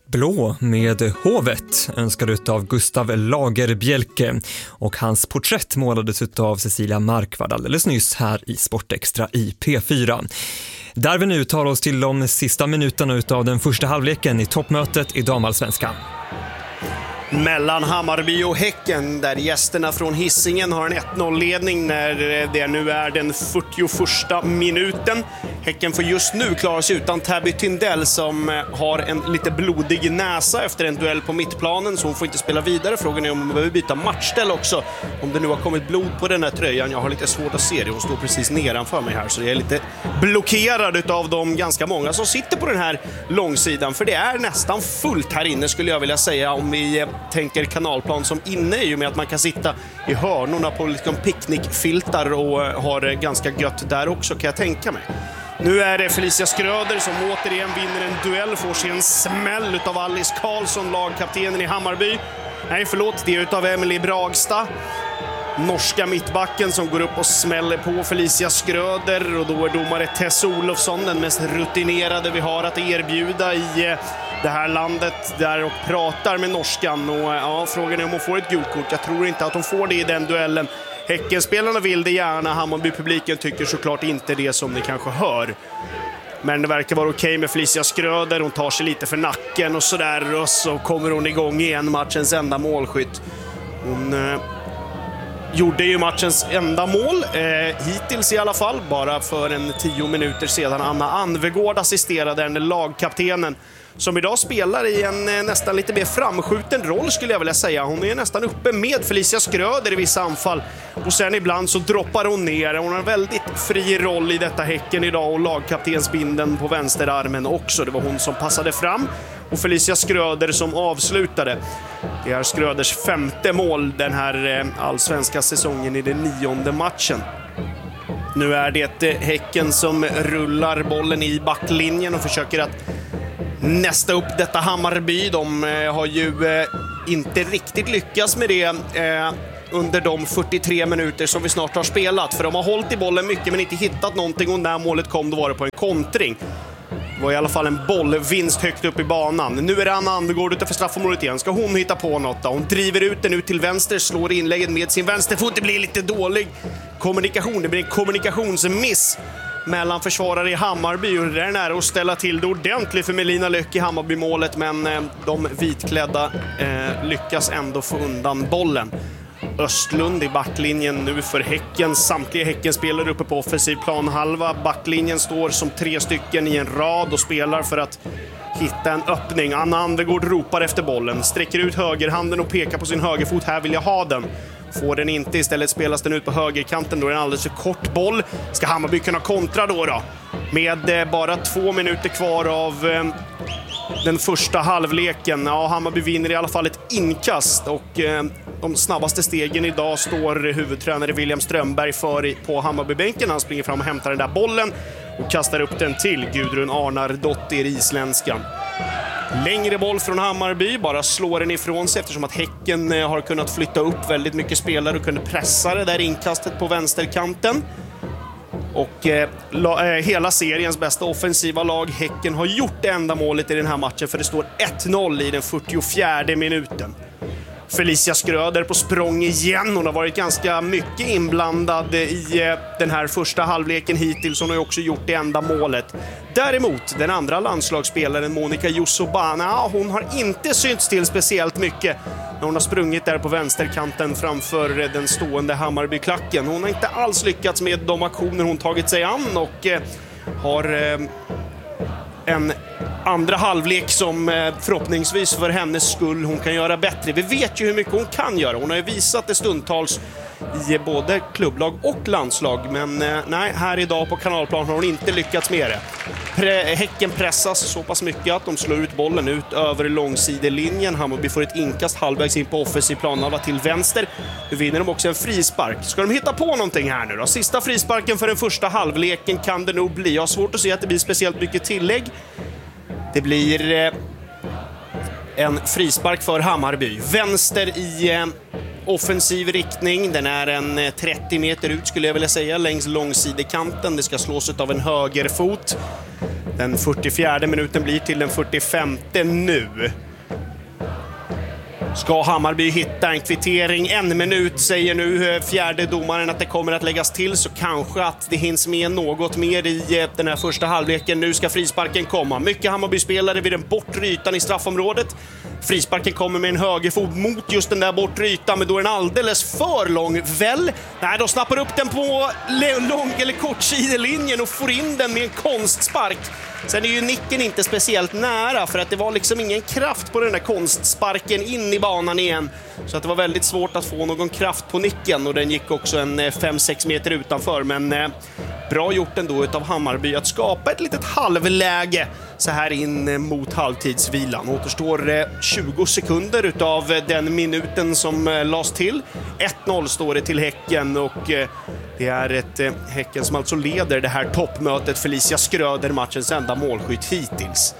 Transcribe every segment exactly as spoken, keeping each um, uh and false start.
Blå med hovet önskade ut av Gustav Lagerbjälke och hans porträtt målades ut av Cecilia Markvard alldeles nyss här i Sportextra i P fyra. Där vi nu tar oss till de sista minuterna utav den första halvleken i toppmötet i damallsvenskan. Mellan Hammarby och Häcken, där gästerna från Hisingen har en ett noll-ledning när det nu är den fyrtioförsta minuten. Häcken får just nu klara sig utan Tabby Tyndell som har en lite blodig näsa efter en duell på mittplanen, så hon får inte spela vidare. Frågan är om hon behöver byta matchställ också, om det nu har kommit blod på den här tröjan. Jag har lite svårt att se det, hon står precis nedanför mig här, så jag är lite blockerad av de ganska många som sitter på den här långsidan, för det är nästan fullt här inne skulle jag vilja säga, om vi tänker kanalplan som inne, i och med att man kan sitta i hörnorna på liksom picknickfiltar och har ganska gött där också, kan jag tänka mig. Nu är det Felicia Skröder som återigen vinner en duell, får sig en smäll av Alice Karlsson, lagkaptenen i Hammarby. Nej, förlåt, det är utav Emily Bragstad, norska mittbacken, som går upp och smäller på Felicia Skröder, och då är domare Tess Olofsson den mest rutinerade vi har att erbjuda i det här landet, där och pratar med norskan, och ja, frågan är om hon får ett gult kort. Jag tror inte att hon får det i den duellen. Häckenspelarna vill det gärna, Hammarby-publiken tycker såklart inte det, som ni kanske hör. Men det verkar vara okej med Felicia Skröder, hon tar sig lite för nacken och sådär, och så kommer hon igång igen, matchens enda målskytt. Hon eh, gjorde ju matchens enda mål, eh, hittills i alla fall, bara för en tio minuter sedan. Anna Anvegård assisterade henne, lagkaptenen, som idag spelar i en eh, nästan lite mer framskjuten roll skulle jag vilja säga. Hon är nästan uppe med Felicia Skröder i vissa anfall, och sen ibland så droppar hon ner. Hon har en väldigt fri roll i detta Häcken idag, och lagkaptensbinden på vänsterarmen också. Det var hon som passade fram, och Felicia Skröder som avslutade. Det är Skröders femte mål den här eh, allsvenska säsongen i den nionde matchen. Nu är det eh, Häcken som rullar bollen i backlinjen och försöker att nästa upp detta Hammarby. De eh, har ju eh, inte riktigt lyckats med det eh, under de fyrtiotre minuter som vi snart har spelat. För de har hållit i bollen mycket men inte hittat någonting, och när målet kom då var det på en kontring. Det var i alla fall en bollvinst högt upp i banan. Nu är det Anna Anvegård utanför straffområdet igen. Ska hon hitta på något då? Hon driver ut den ut till vänster, slår inlägget med sin vänster. Får inte bli lite dålig kommunikation. Det blir en kommunikationsmiss mellan försvarare i Hammarby, och det är nära att ställa till det ordentligt för Melina Löck i Hammarby-målet, men eh, de vitklädda eh, lyckas ändå få undan bollen. Östlund i backlinjen nu för Häcken. Samtliga Häcken spelar uppe på offensiv planhalva. Backlinjen står som tre stycken i en rad och spelar för att hitta en öppning. Anna Anvegård ropar efter bollen, sträcker ut högerhanden och pekar på sin högerfot. Här vill jag ha den. Får den inte, istället spelas den ut på högerkanten. Då är det en alldeles för kort boll. Ska Hammarby kunna kontra då då? Med eh, bara två minuter kvar av eh, den första halvleken. Ja, Hammarby vinner i alla fall ett inkast, och eh, de snabbaste stegen idag står huvudtränare William Strömberg för i, på Hammarbybänken. Han springer fram och hämtar den där bollen och kastar upp den till Gudrun Arnardottir, isländskan. Längre boll från Hammarby, bara slår den ifrån sig eftersom att Häcken har kunnat flytta upp väldigt mycket spelare och kunde pressa det där inkastet på vänsterkanten. Och eh, la, eh, hela seriens bästa offensiva lag, Häcken, har gjort det enda målet i den här matchen, för det står ett noll i den fyrtiofjärde minuten. Felicia Skröder på språng igen. Hon har varit ganska mycket inblandad i eh, den här första halvleken hittills. Hon har ju också gjort det enda målet. Däremot, den andra landslagsspelaren Monica Jusobana, hon har inte synts till speciellt mycket när hon har sprungit där på vänsterkanten framför den stående Hammarbyklacken. Hon har inte alls lyckats med de aktioner hon tagit sig an, och eh, har eh, en andra halvlek som eh, förhoppningsvis för hennes skull hon kan göra bättre. Vi vet ju hur mycket hon kan göra. Hon har ju visat det stundtals i både klubblag och landslag, men eh, nej, här idag på kanalplan har hon inte lyckats med det. Pre- Häcken pressas så pass mycket att de slår ut bollen ut över långsidelinjen. Hammarby får ett inkast halvvägs in på offensiv planhalva till vänster. Nu vinner de också en frispark. Ska de hitta på någonting här nu då? Sista frisparken för den första halvleken kan det nog bli. Jag har svårt att se att det blir speciellt mycket tillägg. Det blir eh, en frispark för Hammarby. Vänster i eh, offensiv riktning. Den är en eh, trettio meter ut skulle jag vilja säga, längs långsidekanten. Det ska slås ut av en högerfot. Den fyrtiofjärde minuten blir till den fyrtiofemte nu. Ska Hammarby hitta en kvittering? En minut säger nu fjärde domaren att det kommer att läggas till, så kanske att det hinns med något mer i den här första halvleken. Nu ska frisparken komma. Mycket Hammarby-spelare vid den bortre ytan i straffområdet. Frisparken kommer med en högerfot mot just den där bortre ytan, men då är den alldeles för lång. Väl? Nej, de snappar upp den på lång eller kort sidelinjen och får in den med en konstspark. Sen är ju nicken inte speciellt nära, för att det var liksom ingen kraft på den där konstsparken in i banan igen. Så att det var väldigt svårt att få någon kraft på nicken, och den gick också en fem sex meter utanför. Men eh, bra gjort ändå utav Hammarby att skapa ett litet halvläge så här in mot halvtidsvilan. Återstår eh, tjugo sekunder utav den minuten som eh, lades till. ett noll står det till Häcken, och eh, det är ett eh, Häcken som alltså leder det här toppmötet. Felicia Skröder, matchens enda målskytt hittills.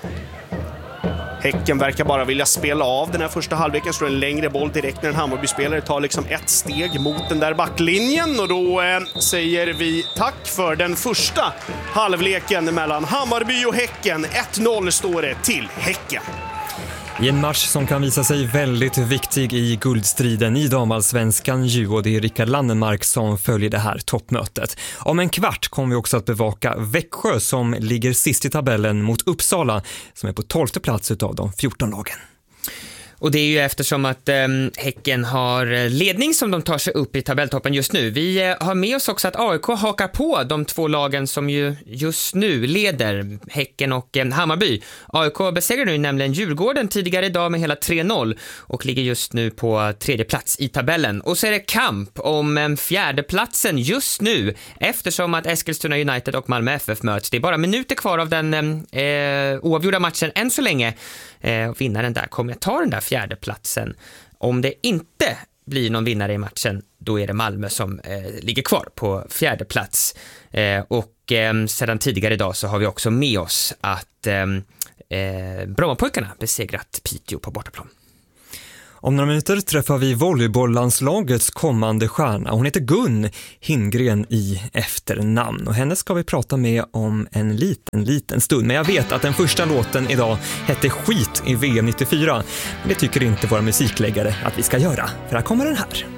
Häcken verkar bara vilja spela av den här första halvleken, så en längre boll direkt när en Hammarby-spelare tar liksom ett steg mot den där backlinjen, och då eh, säger vi tack för den första halvleken mellan Hammarby och Häcken. ett noll står det till Häcken. I en match som kan visa sig väldigt viktig i guldstriden i damallsvenskan ju, och det är Rickard Landenmark som följer det här toppmötet. Om en kvart kommer vi också att bevaka Växjö som ligger sist i tabellen mot Uppsala som är på tolfte plats utav de fjorton lagen. Och det är ju eftersom att eh, Häcken har ledning som de tar sig upp i tabelltoppen just nu. Vi eh, har med oss också att A I K hakar på de två lagen som ju just nu leder, Häcken och eh, Hammarby. A I K besegrar nu nämligen Djurgården tidigare idag med hela tre noll och ligger just nu på tredje plats i tabellen. Och så är det kamp om eh, fjärdeplatsen just nu, eftersom att Eskilstuna United och Malmö F F möts. Det är bara minuter kvar av den eh, oavgjorda matchen än så länge. Eh, och vinnaren där kommer att ta den där fjärde platsen. Om det inte blir någon vinnare i matchen, då är det Malmö som eh, ligger kvar på fjärde plats. Eh, och eh, sedan tidigare idag så har vi också med oss att eh, eh, Brommapojkarna besegrat Piteå på bortaplan. Om några minuter träffar vi volleybolllandslagets kommande stjärna. Hon heter Gun Hindgren i efternamn, och henne ska vi prata med om en liten, liten stund. Men jag vet att den första låten idag hette Skit i V M nittiofyra. Men det tycker inte våra musikläggare att vi ska göra, för här kommer den här.